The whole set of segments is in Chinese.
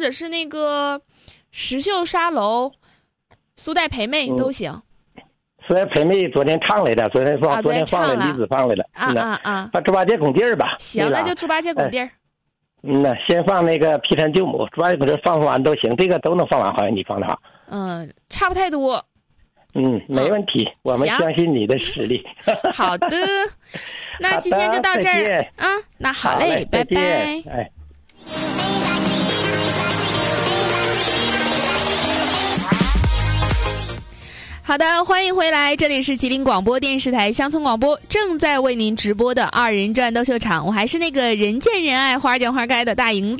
者是那个石秀沙楼、苏代培妹都行。 苏代培妹昨天唱来的，昨天放了，李子放来了。放猪八戒拱地儿吧。 行，那就猪八戒拱地儿。 先放那个劈山救母，猪八戒拱地儿放完都行，这个都能放完，好像你放的好。 差不太多。 没问题，我们相信你的实力。 好的，那今天就到这儿啊。那好嘞，拜拜。好的，欢迎回来，这里是吉林广播电视台乡村广播，正在为您直播的二人转斗秀场，我还是那个人见人爱花见花开的大银子。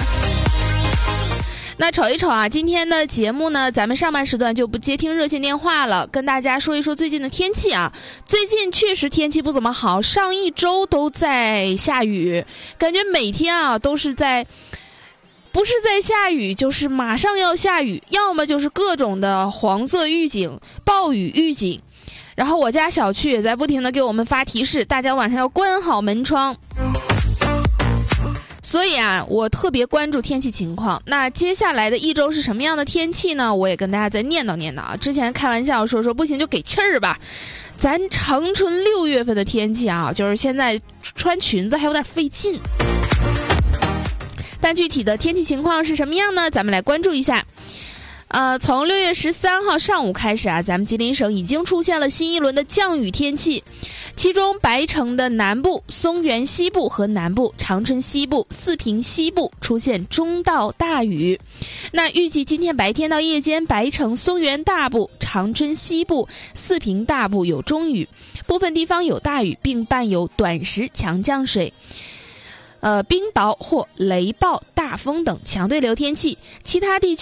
那瞅一瞅啊，今天的节目呢，咱们上半时段就不接听热线电话了，跟大家说一说最近的天气啊。最近确实天气不怎么好，上一周都在下雨，感觉每天啊都是不是在下雨，就是马上要下雨，要么就是各种的黄色预警、暴雨预警。然后我家小区也在不停的给我们发提示，大家晚上要关好门窗。所以啊，我特别关注天气情况。那接下来的一周是什么样的天气呢？我也跟大家再念叨念叨啊。之前开玩笑说不行就给气儿吧。咱长春6月份的天气啊，就是现在穿裙子还有点费劲。但具体的天气情况是什么样呢？咱们来关注一下。从6月13号上午开始啊，咱们吉林省已经出现了新一轮的降雨天气，其中白城的南部、松原西部和南部、长春西部、四平西部出现中到大雨。那预计今天白天到夜间，白城、松原大部、长春西部、四平大部有中雨，部分地方有大雨，并伴有短时强降水。冰雹或雷暴、大风等强对流天气，其他地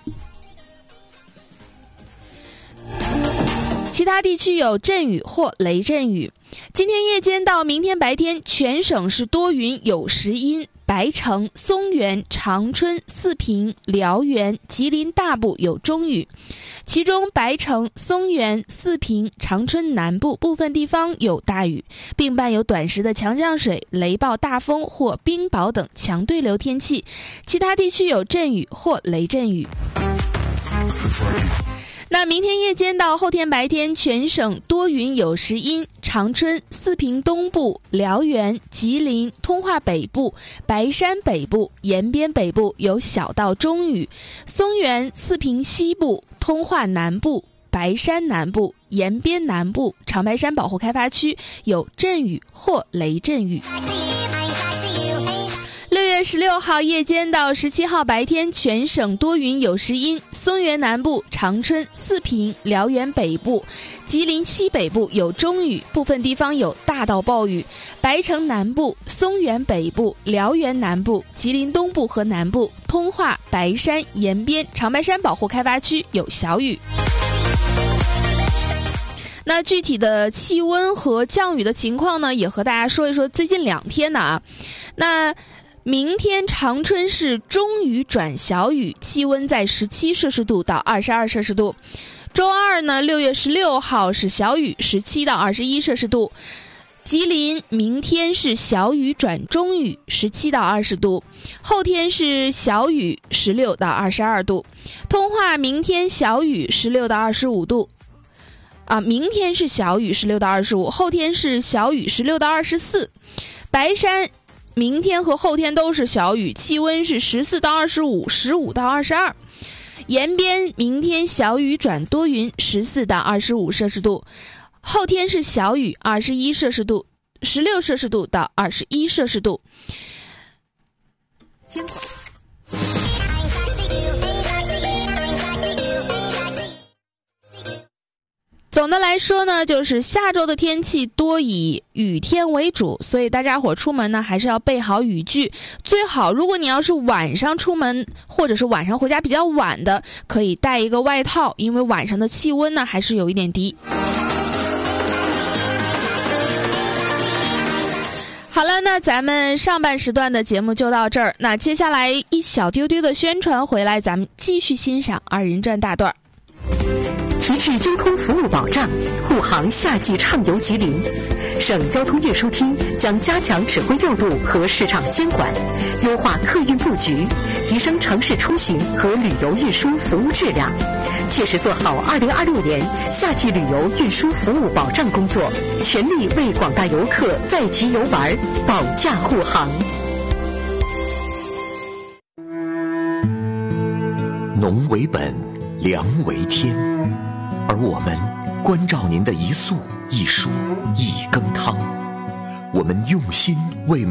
区有阵雨或雷阵雨。今天夜间到明天白天，全省是多云有时阴，白城、松原、长春、四平、辽源、吉林大部有中雨，其中白城、松原、四平、长春南部部分地方有大雨，并伴有短时的强降水、雷暴、大风或冰雹等强对流天气，其他地区有阵雨或雷阵雨。那明天夜间到后天白天，全省多云有时阴，长春、四平东部、辽源、吉林、通化北部、白山北部、延边北部有小到中雨，松原、四平西部、通化南部、白山南部、延边南部、长白山保护开发区有阵雨或雷阵雨。6月16号夜间到17号白天，全省多云有时阴，松原南部、长春、四平、辽源北部、吉林西北部有中雨，部分地方有大到暴雨，白城南部、松原北部、辽源南部、吉林东部和南部、通化、白山、延边、长白山保护开发区有小雨。那具体的气温和降雨的情况呢，也和大家说一说最近2天的啊。那明天长春市中雨转小雨，气温在17摄氏度到22摄氏度。周二呢，6月16号是小雨，17到21摄氏度。吉林明天是小雨转中雨，17到20度。后天是小雨，16到22度。通化明天小雨，16到25度。明天是小雨16到25，后天是小雨16到24。白山明天和后天都是小雨，气温是14到25、15到22。延边明天小雨转多云，14到25摄氏度，后天是小雨，21摄氏度、16摄氏度到21摄氏度。总的来说呢，就是下周的天气多以雨天为主，所以大家伙出门呢还是要备好雨具。最好如果你要是晚上出门，或者是晚上回家比较晚的，可以带一个外套，因为晚上的气温呢还是有一点低。好了，那咱们上半时段的节目就到这儿。那接下来一小丢丢的宣传回来，咱们继续欣赏二人转大段。提质交通服务保障，护航夏季畅游吉林。 省交通运输厅将加强指挥调度和市场监管，优化客运布局，提升城市出行和旅游运输服务质量，切实做好2026年夏季旅游运输服务保障工作，全力为广大游客在籍游玩保驾护航。 农为本，粮为天，而我们关照您的一粟一蔬一羹汤，我们用心为